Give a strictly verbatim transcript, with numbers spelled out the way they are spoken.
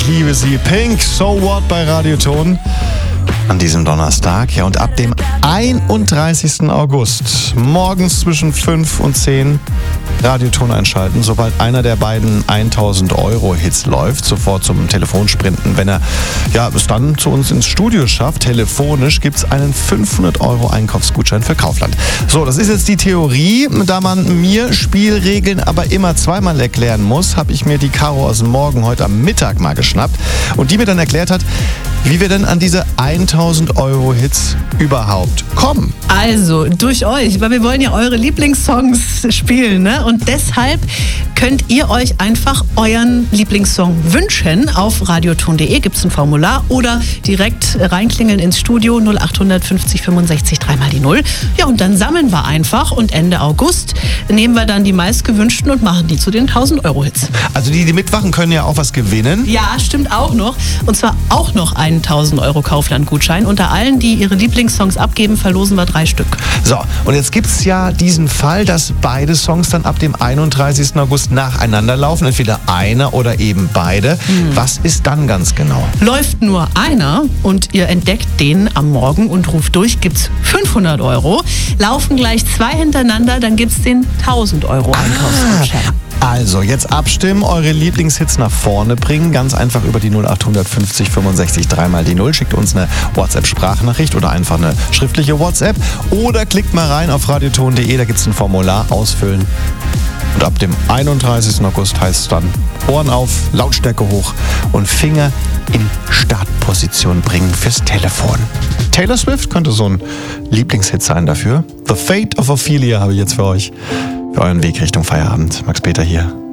Ich liebe sie. Pink, So What bei Radioton. An diesem Donnerstag. Ja, und ab dem einunddreißigsten August morgens zwischen fünf und zehn Radioton einschalten. Sobald einer der beiden tausend Euro Hits läuft, sofort zum Telefonsprinten. Wenn er ja, es dann zu uns ins Studio schafft, telefonisch, gibt es einen fünfhundert Euro Einkaufsgutschein für Kaufland. So, das ist jetzt die Theorie. Da man mir Spielregeln aber immer zweimal erklären muss, habe ich mir die Caro aus dem Morgen heute am Mittag mal geschnappt und die mir dann erklärt hat, wie wir denn an diese tausend Euro Hits überhaupt kommen. Also, durch euch, weil wir wollen ja eure Lieblingssongs spielen, ne? Und deshalb könnt ihr euch einfach euren Lieblingssong wünschen. Auf radioton punkt de gibt es ein Formular oder direkt reinklingeln ins Studio null acht fünfzig fünfundsechzig dreimal die null. Ja, und dann sammeln wir einfach und Ende August nehmen wir dann die meistgewünschten und machen die zu den tausend Euro Hits. Also die, die mitmachen, können ja auch was gewinnen. Ja, stimmt auch noch. Und zwar auch noch einen tausend Euro Kaufland-Gutschein. Unter allen, die ihre Lieblingssongs abgeben, verlosen wir drei Stück. So, und jetzt gibt es ja diesen Fall, dass beide Songs dann ab dem einunddreißigsten August nacheinander laufen. Entweder einer oder eben beide. Hm. Was ist dann ganz genau? Läuft nur einer und ihr entdeckt den am Morgen und ruft durch, gibt's fünfhundert Euro. Laufen gleich zwei hintereinander, dann gibt's den tausend Euro Einkaufsgutschein. Ah. Also, jetzt abstimmen, eure Lieblingshits nach vorne bringen. Ganz einfach über die null acht fünfzig fünfundsechzig dreimal die null. Schickt uns eine WhatsApp-Sprachnachricht oder einfach eine schriftliche WhatsApp. Oder klickt mal rein auf radioton punkt de, da gibt es ein Formular, ausfüllen. Und ab dem einunddreißigsten August heißt es dann Ohren auf, Lautstärke hoch und Finger in Startposition bringen fürs Telefon. Taylor Swift könnte so ein Lieblingshit sein dafür. The Fate of Ophelia habe ich jetzt für euch. Für euren Weg Richtung Feierabend. Max Peter hier.